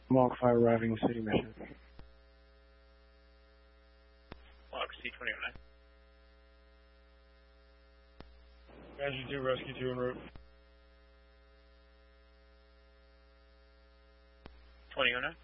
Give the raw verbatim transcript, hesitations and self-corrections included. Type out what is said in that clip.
Mark five arriving city mission. Mark C twenty-nine. Measure two, rescue two en route. twenty oh nine.